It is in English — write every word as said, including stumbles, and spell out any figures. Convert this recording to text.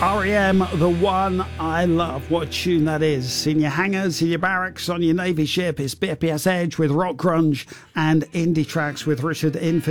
R E M, the one I love. What a tune that is. In your hangars, in your barracks, on your Navy ship, it's B P S Edge with rock grunge and indie tracks with Richard Infield.